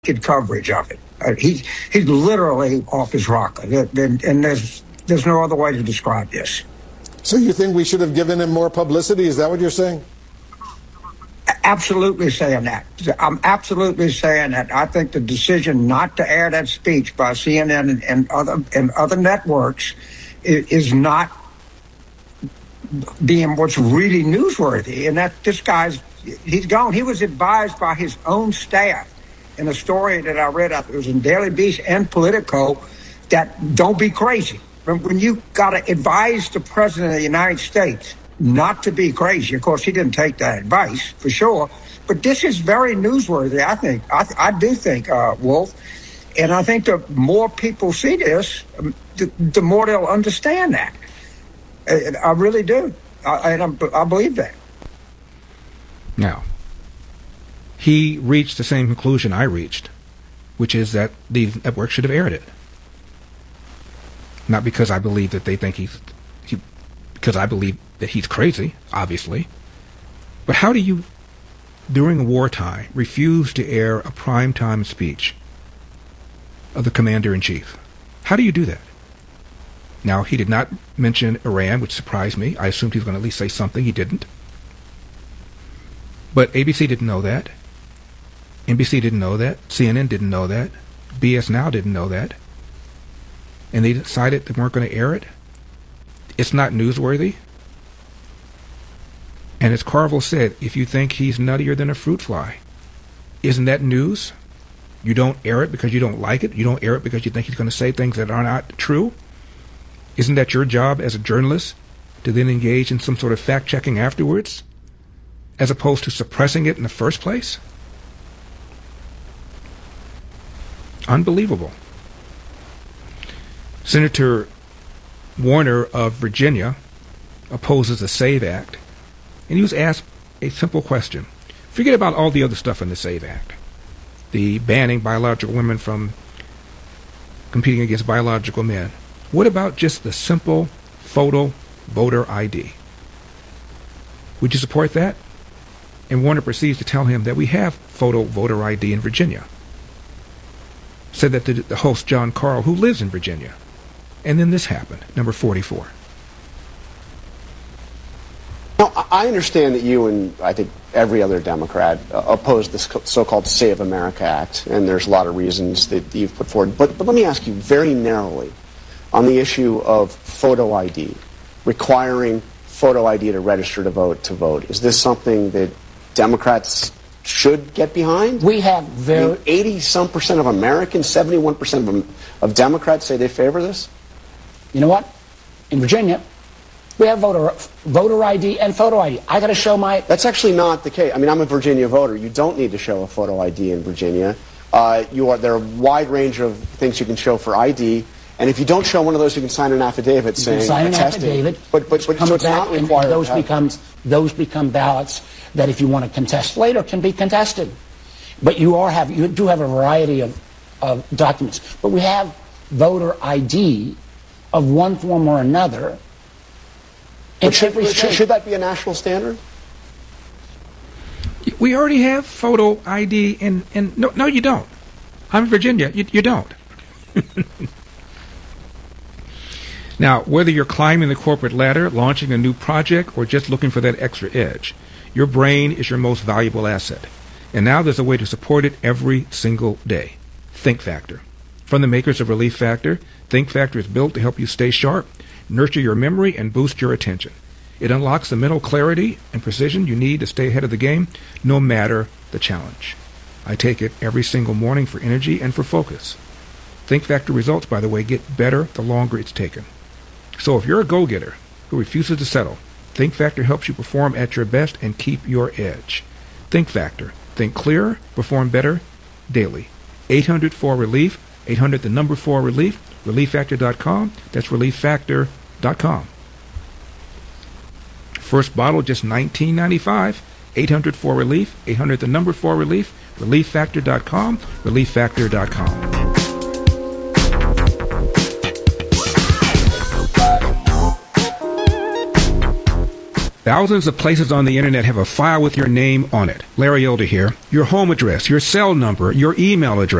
coverage of it. He's literally off his rocker, and there's no other way to describe this. So you think we should have given him more publicity? Is that what you're saying? Absolutely saying that. I'm absolutely saying that. I think the decision not to air that speech by CNN and other networks is not being what's really newsworthy. And that he's gone. He was advised by his own staff in a story that I read, it was in Daily Beast and Politico, that don't be crazy. When you got to advise the president of the United States not to be crazy, of course, he didn't take that advice, for sure. But this is very newsworthy, I think. I do think, Wolf. And I think the more people see this, the more they'll understand that. I really do. I believe that. Now, he reached the same conclusion I reached, which is that the network should have aired it. Not because I believe that they think because I believe that he's crazy, obviously. But how do you, during wartime, refuse to air a primetime speech of the commander-in-chief? How do you do that? Now, he did not mention Iran, which surprised me. I assumed he was going to at least say something. He didn't. But ABC didn't know that. NBC didn't know that. CNN didn't know that. BS Now didn't know that. And they decided they weren't going to air it. It's not newsworthy. And as Carville said, if you think he's nuttier than a fruit fly, isn't that news? You don't air it because you don't like it. You don't air it because you think he's going to say things that are not true. Isn't that your job as a journalist, to then engage in some sort of fact-checking afterwards, as opposed to suppressing it in the first place? Unbelievable. Senator Warner of Virginia opposes the SAVE Act, and he was asked a simple question. Forget about all the other stuff in the SAVE Act. The banning biological women from competing against biological men. What about just the simple photo voter ID? Would you support that? And Warner proceeds to tell him that we have photo voter ID in Virginia. Said that to the host, John Carl, who lives in Virginia. And then this happened, number 44. Now, I understand that you and I think every other Democrat oppose this so-called Save America Act, and there's a lot of reasons that you've put forward. But let me ask you very narrowly on the issue of photo ID, requiring photo ID to register to vote. Is this something that Democrats should get behind? We have 80-some% of Americans, 71% of Democrats say they favor this? You know what? In Virginia, we have voter ID and photo ID. I got to show my... That's actually not the case. I mean, I'm a Virginia voter. You don't need to show a photo ID in Virginia. There are a wide range of things you can show for ID. And if you don't show one of those, you can sign an affidavit saying attesting. But so it's not required. Those become ballots that, if you want to contest later, can be contested. But you do have a variety of documents. But we have voter ID of one form or another. Should that be a national standard? We already have photo ID in no, you don't. I'm in Virginia. You don't. Now, whether you're climbing the corporate ladder, launching a new project, or just looking for that extra edge, your brain is your most valuable asset. And now there's a way to support it every single day. Think Factor. From the makers of Relief Factor, Think Factor is built to help you stay sharp, nurture your memory, and boost your attention. It unlocks the mental clarity and precision you need to stay ahead of the game, no matter the challenge. I take it every single morning for energy and for focus. Think Factor results, by the way, get better the longer it's taken. So if you're a go-getter who refuses to settle, Think Factor helps you perform at your best and keep your edge. Think Factor. Think clearer, perform better, daily. 800-4-RELIEF, 800-4-RELIEF, ReliefFactor.com. That's ReliefFactor.com. First bottle, just $19.95. 800-4-RELIEF, 800-4-RELIEF, ReliefFactor.com, ReliefFactor.com. Thousands of places on the internet have a file with your name on it. Larry Elder here. Your home address, your cell number, your email address.